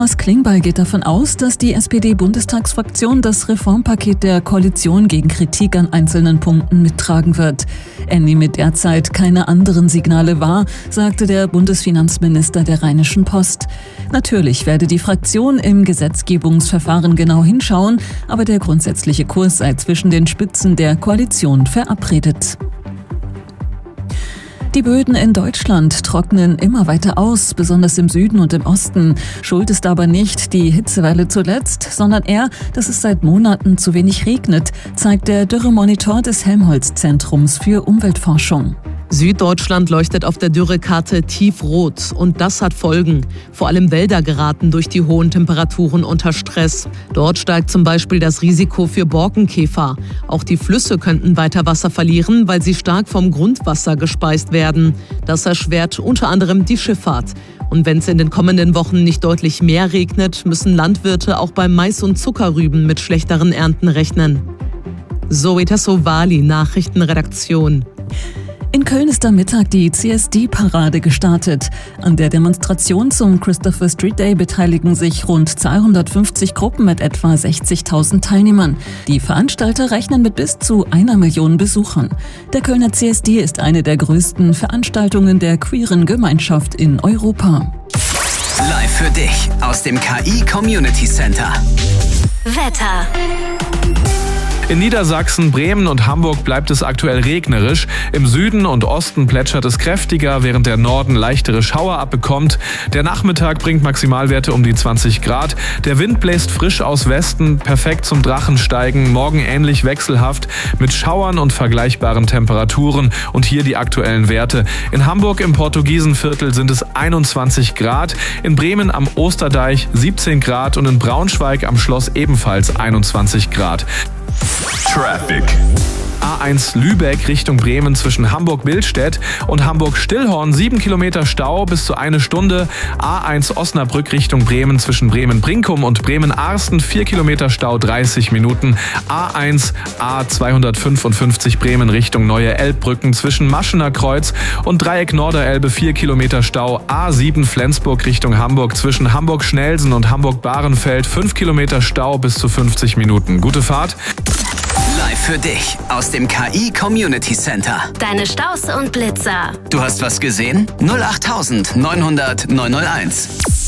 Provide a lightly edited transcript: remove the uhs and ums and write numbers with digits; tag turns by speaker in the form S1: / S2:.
S1: Thomas Klingbeil geht davon aus, dass die SPD-Bundestagsfraktion das Reformpaket der Koalition gegen Kritik an einzelnen Punkten mittragen wird. Er nehme derzeit keine anderen Signale wahr, sagte der Bundesfinanzminister der Rheinischen Post. Natürlich werde die Fraktion im Gesetzgebungsverfahren genau hinschauen, aber der grundsätzliche Kurs sei zwischen den Spitzen der Koalition verabredet. Die Böden in Deutschland trocknen immer weiter aus, besonders im Süden und im Osten. Schuld ist aber nicht die Hitzewelle zuletzt, sondern eher, dass es seit Monaten zu wenig regnet, zeigt der Dürremonitor des Helmholtz-Zentrums für Umweltforschung.
S2: Süddeutschland leuchtet auf der Dürrekarte tiefrot und das hat Folgen. Vor allem Wälder geraten durch die hohen Temperaturen unter Stress. Dort steigt zum Beispiel das Risiko für Borkenkäfer. Auch die Flüsse könnten weiter Wasser verlieren, weil sie stark vom Grundwasser gespeist werden. Das erschwert unter anderem die Schifffahrt. Und wenn es in den kommenden Wochen nicht deutlich mehr regnet, müssen Landwirte auch bei Mais und Zuckerrüben mit schlechteren Ernten rechnen. Zoe Tassovali, Nachrichtenredaktion.
S1: In Köln ist am Mittag die CSD-Parade gestartet. An der Demonstration zum Christopher Street Day beteiligen sich rund 250 Gruppen mit etwa 60.000 Teilnehmern. Die Veranstalter rechnen mit bis zu 1 Million Besuchern. Der Kölner CSD ist eine der größten Veranstaltungen der queeren Gemeinschaft in Europa.
S3: Live für dich aus dem KI Community Center.
S4: Wetter.
S5: In Niedersachsen, Bremen und Hamburg bleibt es aktuell regnerisch. Im Süden und Osten plätschert es kräftiger, während der Norden leichtere Schauer abbekommt. Der Nachmittag bringt Maximalwerte um die 20 Grad. Der Wind bläst frisch aus Westen, perfekt zum Drachensteigen. Morgen ähnlich wechselhaft mit Schauern und vergleichbaren Temperaturen. Und hier die aktuellen Werte. In Hamburg im Portugiesenviertel sind es 21 Grad. In Bremen am Osterdeich 17 Grad und in Braunschweig am Schloss ebenfalls 21 Grad.
S6: Traffic.
S5: A1 Lübeck Richtung Bremen zwischen Hamburg-Billstedt und Hamburg-Stillhorn 7 Kilometer Stau bis zu 1 Stunde. A1 Osnabrück Richtung Bremen zwischen Bremen-Brinkum und Bremen-Arsten 4 Kilometer Stau 30 Minuten. A1 A255 Bremen Richtung Neue Elbbrücken zwischen Maschener Kreuz und Dreieck Norderelbe 4 Kilometer Stau. A7 Flensburg Richtung Hamburg zwischen Hamburg-Schnelsen und Hamburg-Bahrenfeld 5 Kilometer Stau bis zu 50 Minuten. Gute Fahrt.
S3: Live für dich aus dem KI Community Center.
S4: Deine Staus und Blitzer.
S3: Du hast was gesehen? 08900 901.